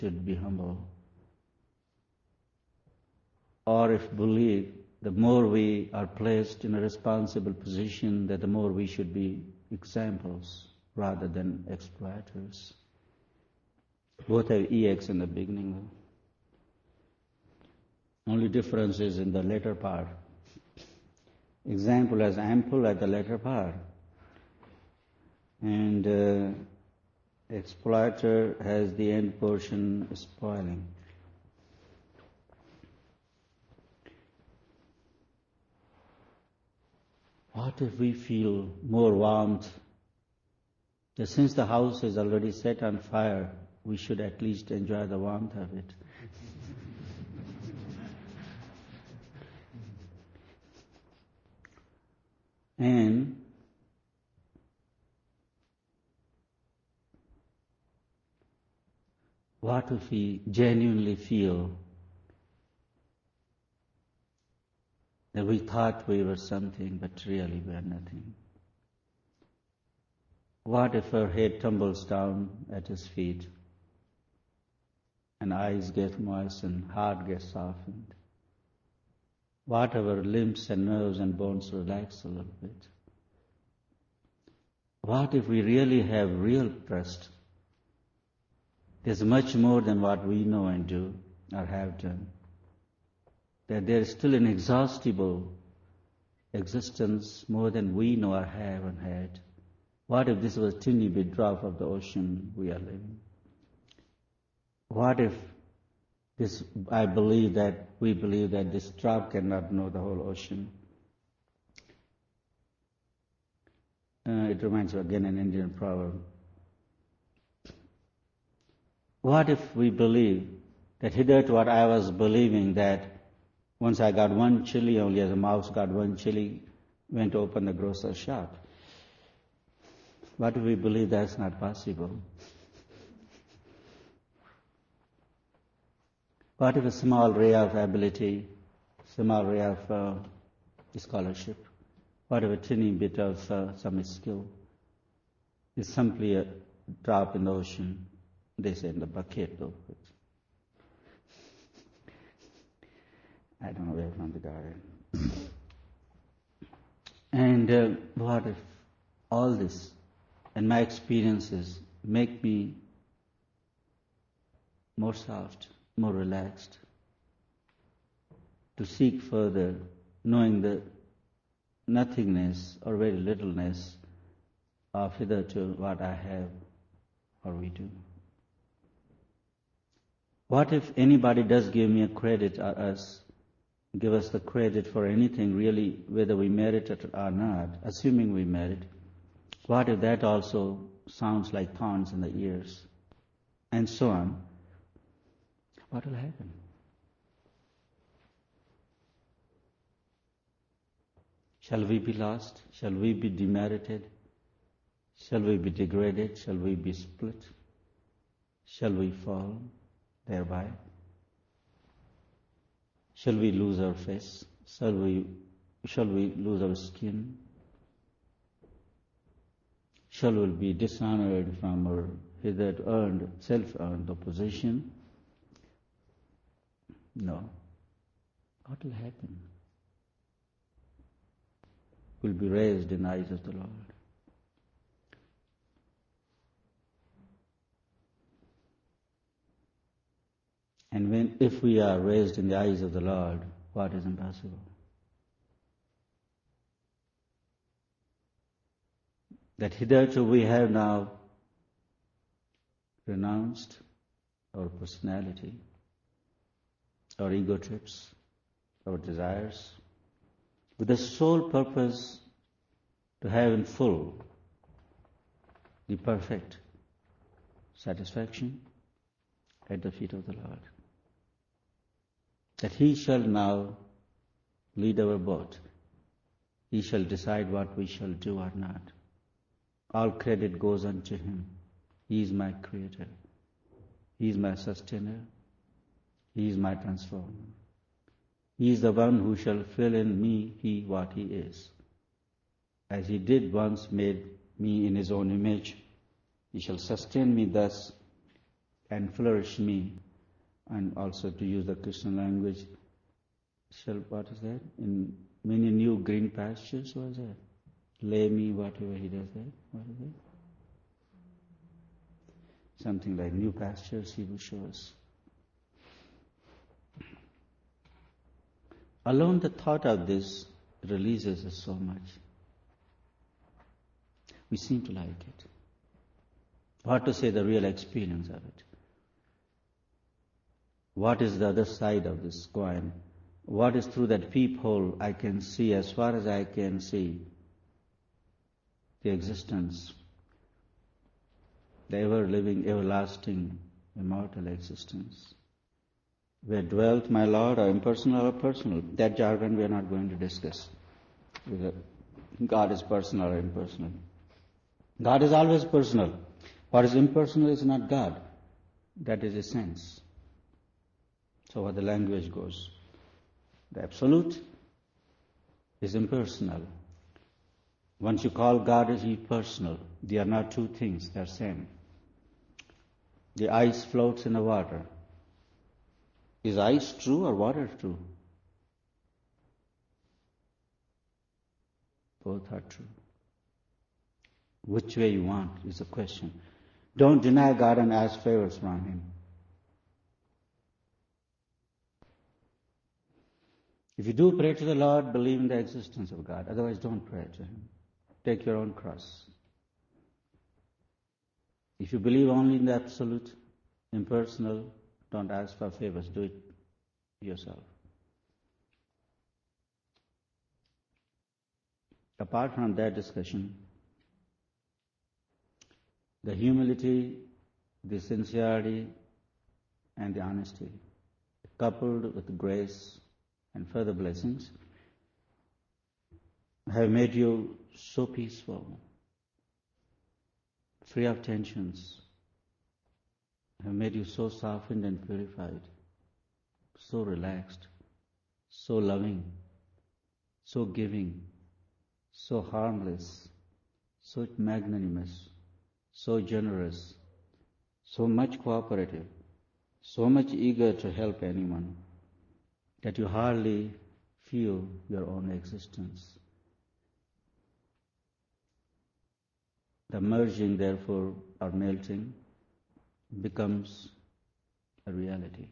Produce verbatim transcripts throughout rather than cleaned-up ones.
should be humble. Or if believe, the more we are placed in a responsible position, that the more we should be examples rather than exploiters. Both have E X in the beginning. Only difference is in the later part. Example has ample at the later part. And uh, exploiter has the end portion spoiling. What if we feel more warmth? That since the house is already set on fire, we should at least enjoy the warmth of it. And what if we genuinely feel that we thought we were something, but really we are nothing? What if our head tumbles down at His feet, and eyes get moistened, heart gets softened? What if our limbs and nerves and bones relax a little bit? What if we really have real trust? There's much more than what we know and do or have done. That there is still an inexhaustible existence more than we know or have and had. What if this was a teeny bit drop of the ocean we are living? What if this, I believe that, we believe that this drop cannot know the whole ocean? Uh, it reminds me again an Indian proverb. What if we believe that hitherto what I was believing, that once I got one chili, only as a mouse got one chili, went to open the grocer's shop? What if we believe that's not possible? What if a small ray of ability, small ray of uh, scholarship, what if a tiny bit of uh, some skill is simply a drop in the ocean? They say in the bucket though. I don't know where from the garden. And uh, what if all this and my experiences make me more soft, more relaxed, to seek further, knowing the nothingness or very littleness of hitherto what I have or we do? What if anybody does give me a credit or us, give us the credit for anything really, whether we merit it or not, assuming we merit, what if that also sounds like thorns in the ears? And so on. What will happen? Shall we be lost? Shall we be demerited? Shall we be degraded? Shall we be split? Shall we fall thereby? Shall we lose our face? Shall we, shall we lose our skin? Shall we be dishonored from our hitherto earned, self-earned position? No. What will happen? We'll be raised in the eyes of the Lord. And when, if we are raised in the eyes of the Lord, what is impossible? That hitherto we have now renounced our personality, our ego trips, our desires, with the sole purpose to have in full the perfect satisfaction at the feet of the Lord. That He shall now lead our boat. He shall decide what we shall do or not. All credit goes unto Him. He is my creator. He is my sustainer. He is my transformer. He is the one who shall fill in me He what He is. As He did once made me in His own image, He shall sustain me thus and flourish me, and also to use the Krishna language, shall, what is that? In many new green pastures, what is that? Lay me, whatever he does that. What is it? Something like new pastures he will show us. Alone the thought of this releases us so much. We seem to like it. What to say the real experience of it? What is the other side of this coin? What is through that peephole I can see, as far as I can see, the existence, the ever-living, everlasting, immortal existence, where dwelt my Lord, or impersonal or personal. That jargon we are not going to discuss. Whether God is personal or impersonal. God is always personal. What is impersonal is not God. That is a sense. So what the language goes. The absolute is impersonal. Once you call God as impersonal, they are not two things, they are same. The ice floats in the water. Is ice true or water true? Both are true. Which way you want is the question. Don't deny God and ask favors from Him. If you do pray to the Lord, believe in the existence of God. Otherwise, don't pray to Him. Take your own cross. If you believe only in the absolute, impersonal, don't ask for favors. Do it yourself. Apart from that discussion, the humility, the sincerity, and the honesty, coupled with grace and further blessings, have made you so peaceful, free of tensions, have made you so softened and purified, so relaxed, so loving, so giving, so harmless, so magnanimous, so generous, so much cooperative, so much eager to help anyone, that you hardly feel your own existence. The merging, therefore, or melting, becomes a reality.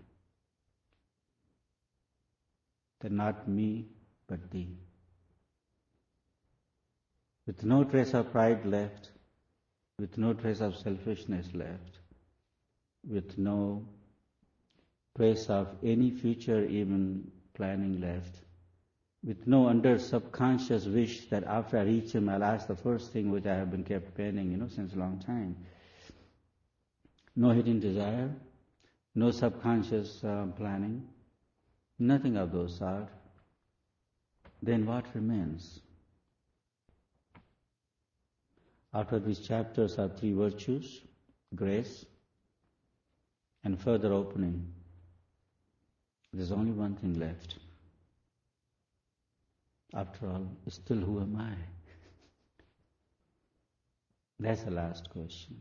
That not me, but thee. With no trace of pride left, with no trace of selfishness left, with no trace of any future even planning left, with no under subconscious wish that after I reach Him, I'll ask the first thing which I have been kept pending, you know, since a long time. No hidden desire, no subconscious uh, planning, nothing of those sort. Then what remains? After these chapters are three virtues, grace, and further opening. There's only one thing left. After all, still who am I? That's the last question.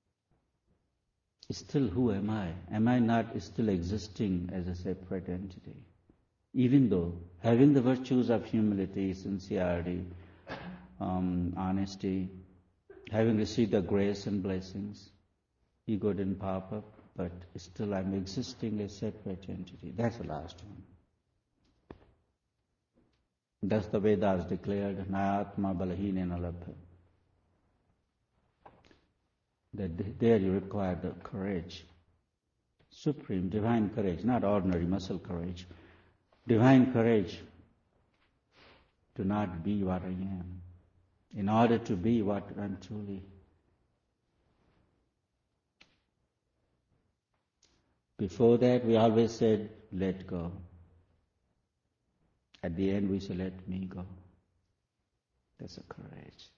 Still who am I? Am I not still existing as a separate entity? Even though having the virtues of humility, sincerity, um, honesty, having received the grace and blessings, ego didn't pop up, but still I'm existing as a separate entity. That's the last one. Thus the Vedas declared, Nayatma balahinena labha. That there you require the courage, supreme, divine courage, not ordinary muscle courage, divine courage to not be what I am, in order to be what I'm truly. Before that, we always said, let go. At the end, we say, let me go. That's a courage.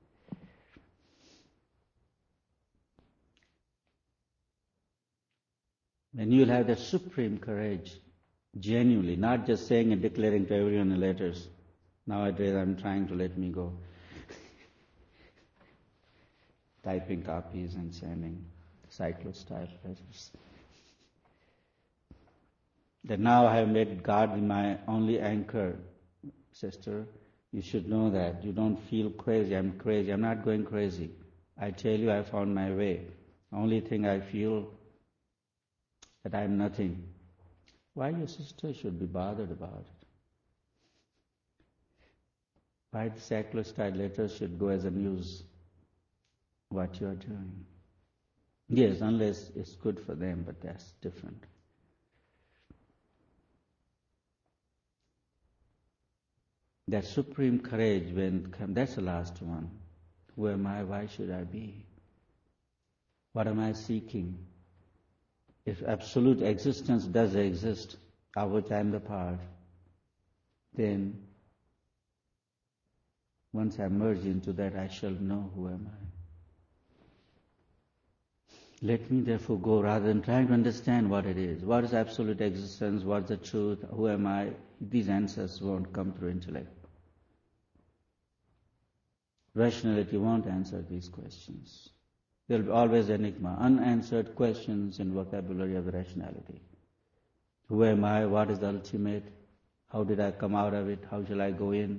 When you'll have that supreme courage, genuinely, not just saying and declaring to everyone in letters, nowadays I'm trying to let me go. Typing copies and sending. cyclostyle pleasures. That now I have made God my only anchor, sister. You should know that. You don't feel crazy. I'm crazy. I'm not going crazy. I tell you, I found my way. Only thing I feel that I'm nothing. Why your sister should be bothered about it? Why the cyclostyle letters should go as a news what you are doing? Yes, unless it's good for them, but that's different. That supreme courage when come, that's the last one. Who am I? Why should I be? What am I seeking? If absolute existence does exist, of which I am the part, then once I merge into that, I shall know who am I. Let me therefore go, rather than trying to understand what it is. What is absolute existence? What's the truth? Who am I? These answers won't come through intellect. Rationality won't answer these questions. There will be always enigma, unanswered questions in vocabulary of rationality. Who am I? What is the ultimate? How did I come out of it? How shall I go in?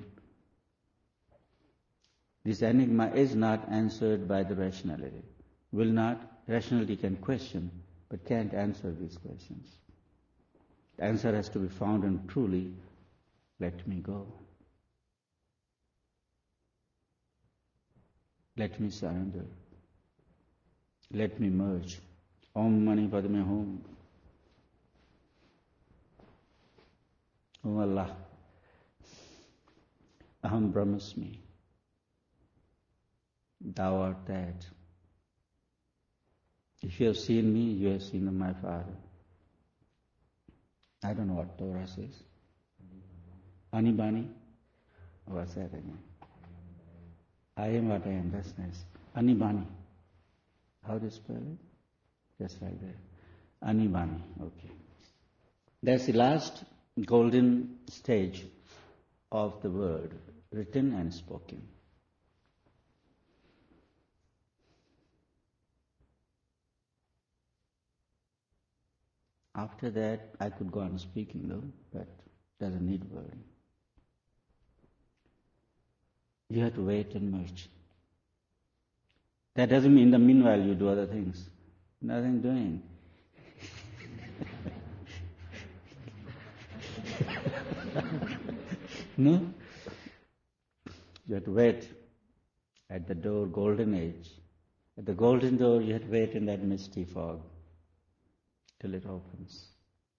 This enigma is not answered by the rationality. Will not. Rationality can question, but can't answer these questions. The answer has to be found in truly, let me go. Let me surrender. Let me merge. Om Mani Padme Hum. Om Allah. Aham Brahmasmi. Thou art that. If you have seen me, you have seen my Father. I don't know what Torah says. Anibani? What's that again? I am what I am, that's nice. Anibani. How do you spell it? Just like that. Anibani, okay. That's the last golden stage of the word, written and spoken. After that, I could go on speaking though, but doesn't need word. You have to wait and merge. That doesn't mean in the meanwhile you do other things. Nothing doing. No? You have to wait at the door, golden age. At the golden door, you have to wait in that misty fog till it opens.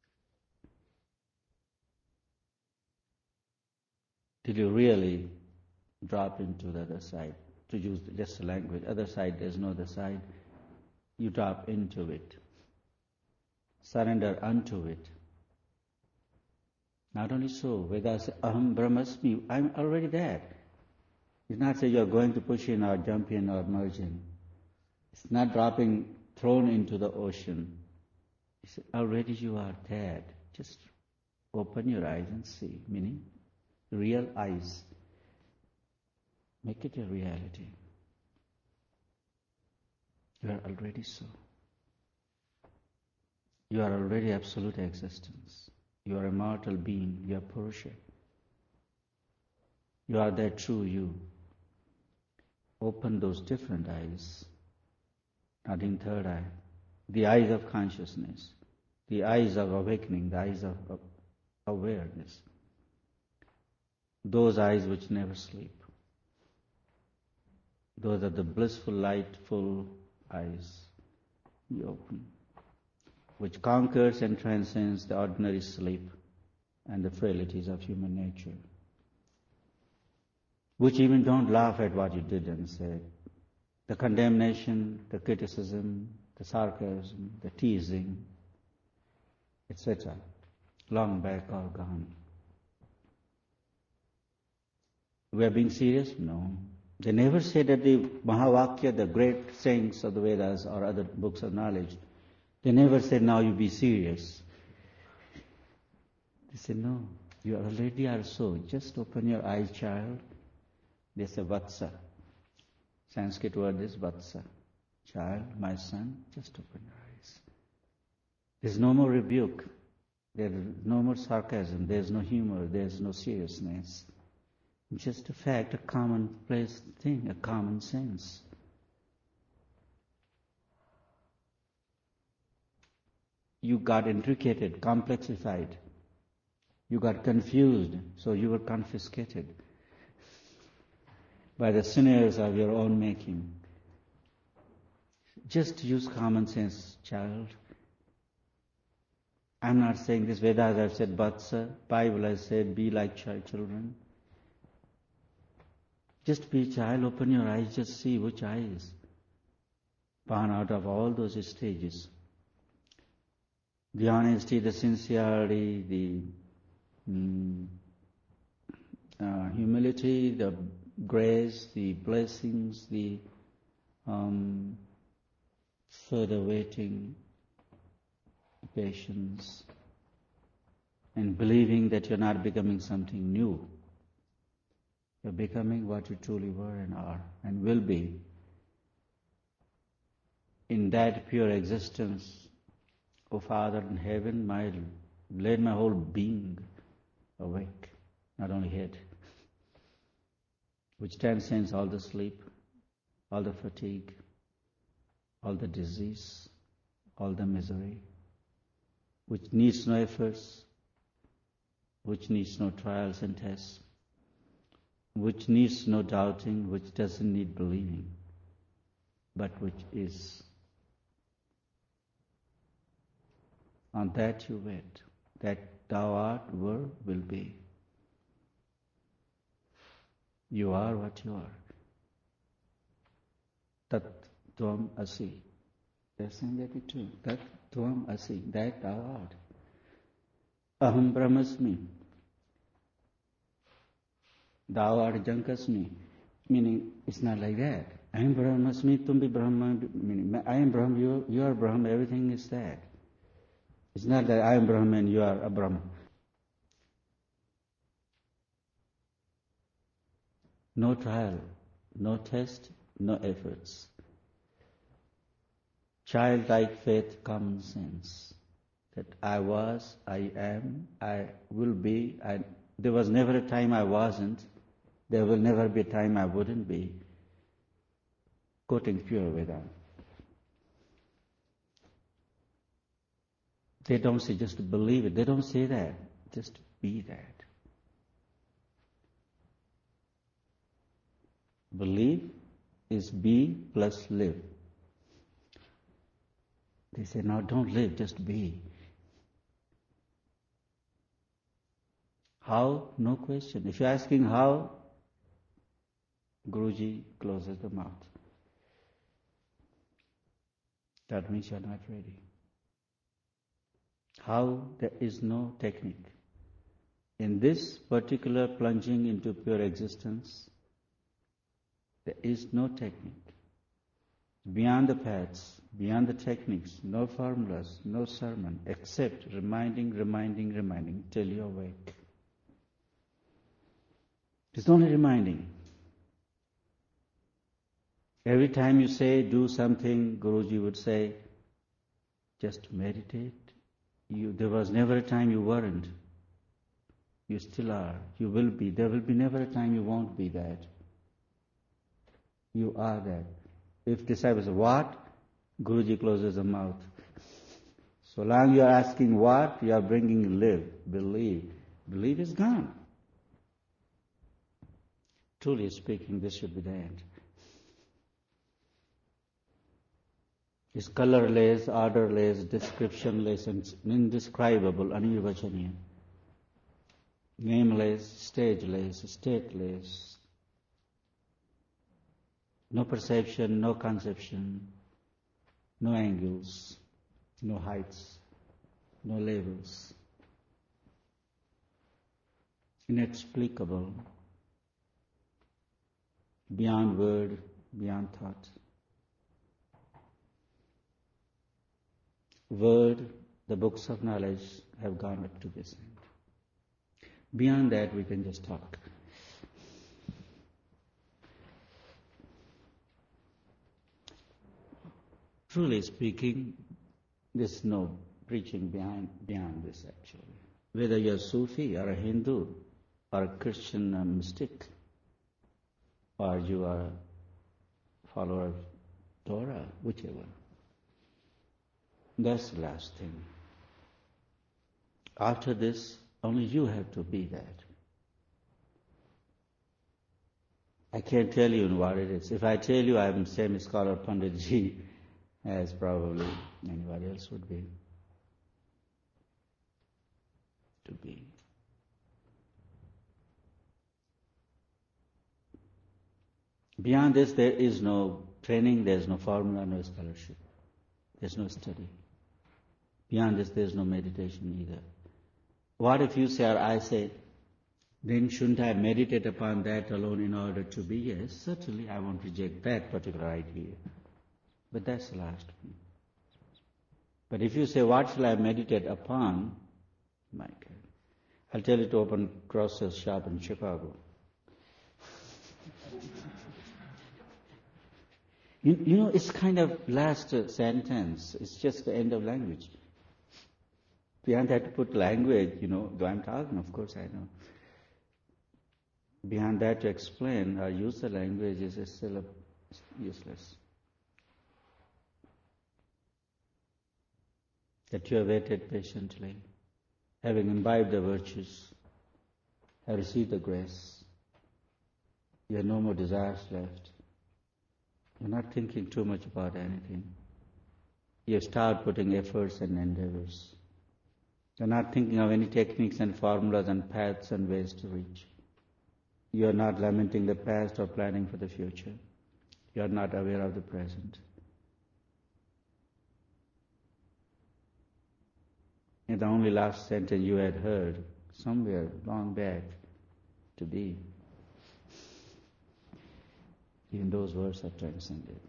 Till you really drop into the other side. To use just the language, other side, there's no other side. You drop into it. Surrender unto it. Not only so, Vedas say, Aham Brahmasmi, I'm already there. It's not say you're going to push in or jump in or merge in. It's not dropping, thrown into the ocean. It's already you are there. Just open your eyes and see, meaning real eyes. Make it a reality. You are already so. You are already absolute existence. You are a mortal being. You are Purusha. You are that true you. Open those different eyes, not in third eye. The eyes of consciousness, the eyes of awakening, the eyes of, of awareness. Those eyes which never sleep. Those are the blissful, lightful eyes you open, which conquers and transcends the ordinary sleep and the frailties of human nature, which even don't laugh at what you did and said. The condemnation, the criticism, the sarcasm, the teasing, et cetera, long back all gone. We are being serious? No. They never say that the Mahavakya, the great sayings of the Vedas or other books of knowledge, they never say, now you be serious. They say, no, you already are so. Just open your eyes, child. They say, Vatsa. Sanskrit word is Vatsa. Child, my son, just open your eyes. There's no more rebuke. There's no more sarcasm. There's no humor. There's no seriousness. Just a fact, a commonplace thing, a common sense. You got intricated, complexified. You got confused, so you were confiscated by the sinners of your own making. Just use common sense, child. I'm not saying this. Vedas have said, Vatsa. Bible has said, be like children. Just be a child, open your eyes, just see which eyes. Born out of all those stages. The honesty, the sincerity, the mm, uh, humility, the grace, the blessings, the um, further waiting, patience, and believing that you're not becoming something new. You're becoming what you truly were and are and will be. In that pure existence, O Father in heaven, my, let my whole being awake, not only head, which transcends all the sleep, all the fatigue, all the disease, all the misery, which needs no efforts, which needs no trials and tests, which needs no doubting, which doesn't need believing, but which is. On that you wait, that thou art, were, will be. You are what you are. Tat tvam asi. They're saying that it too. Tat tvam asi, that thou art. Aham brahmasmi. Thou art jankasmi. Meaning, it's not like that. I am brahmasmi, tum bhi brahma. Meaning, I am Brahma, you, you are Brahma, everything is that. It's not that I am Brahma and you are a Brahma. No trial, no test, no efforts. Childlike faith, common sense. That I was, I am, I will be. I, there was never a time I wasn't. There will never be a time I wouldn't be. Quoting pure Vedanta. They don't say just believe it. They don't say that. Just be that. Believe is be plus live. They say, now don't live, just be. How? No question. If you're asking how, Guruji closes the mouth. That means you're not ready. How? There is no technique. In this particular plunging into pure existence, there is no technique. Beyond the paths, beyond the techniques, no formulas, no sermon, except reminding, reminding, reminding till you awake. It's only reminding. Every time you say, do something, Guruji would say, just meditate. You, there was never a time you weren't. You still are. You will be. There will be never a time you won't be that. You are that. If disciples say, what? Guruji closes the mouth. So long you are asking what, you are bringing live, believe. Believe is gone. Truly speaking, this should be the end. It's colorless, orderless, descriptionless, and indescribable, anirvachaniya. Nameless, stageless, stateless. No perception, no conception, no angles, no heights, no labels. Inexplicable, beyond word, beyond thought. Word, the books of knowledge have gone up to this end. Beyond that, we can just talk. truly speaking, there's no preaching behind, beyond this actually. Whether you're Sufi or a Hindu or a Christian uh, mystic, or you are a follower of Torah, whichever. That's the last thing. After this, only you have to be that. I can't tell you what it is. If I tell you I'm the same scholar Panditji as probably anybody else would be. To be. Beyond this, there is no training, there is no formula, no scholarship. There's no study. Beyond this, there is no meditation either. What if you say, or I say, then shouldn't I meditate upon that alone in order to be? Yes, certainly I won't reject that particular idea. But that's the last one. But if you say, what shall I meditate upon? My God. I'll tell you to open Cross's shop in Chicago. You, you know, it's kind of last uh, sentence. It's just the end of language. Beyond that to put language, you know, though I'm talking, of course I know. Beyond that to explain or use the language is still useless. That you have waited patiently, having imbibed the virtues, have received the grace. You have no more desires left. You're not thinking too much about anything. You start putting efforts and endeavors. You're not thinking of any techniques and formulas and paths and ways to reach. You're not lamenting the past or planning for the future. You're not aware of the present. And the only last sentence you had heard somewhere long back to be. Even those words are transcended.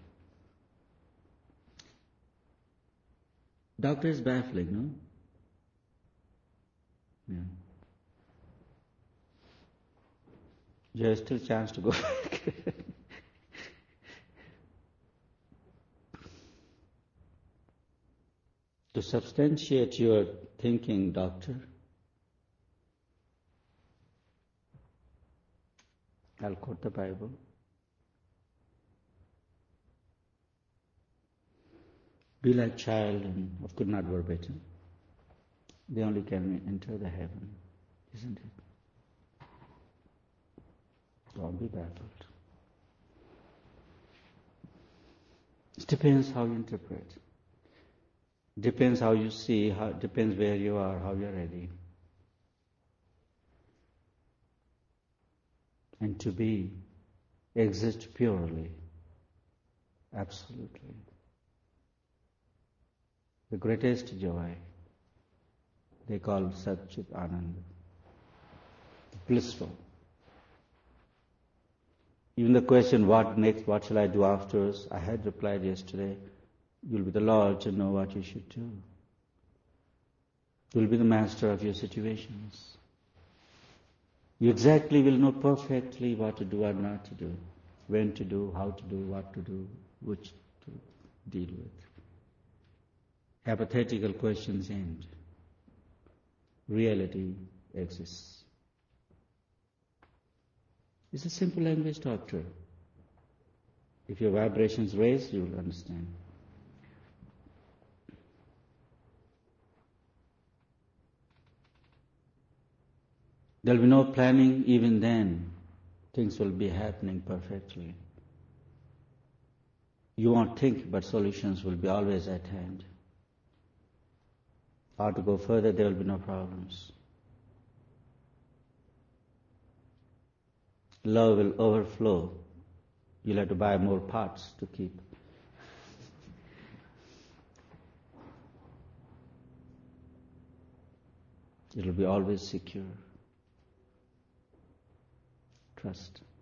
Doctor is baffling, no? Yeah. You have still a chance to go back. To substantiate your thinking, doctor, I'll quote the Bible. Be like child and of could not verbatim. They only can enter the heaven, isn't it? Don't be baffled. It depends how you interpret. Depends how you see, how, depends where you are, how you're ready. And to be, exist purely, absolutely. The greatest joy, they call Satchit Ananda, blissful. Even the question, what next, what shall I do afterwards, I had replied yesterday, you'll be the Lord to know what you should do. You'll be the master of your situations. You exactly will know perfectly what to do or not to do, when to do, how to do, what to do, which to deal with. Hypothetical questions end. Reality exists. It's a simple language, doctor. If your vibrations raise, you will understand. There will be no planning, even then things will be happening perfectly. You won't think, but solutions will be always at hand. How to go further, there will be no problems. Love will overflow. You'll have to buy more pots to keep. It will be always secure. Trust.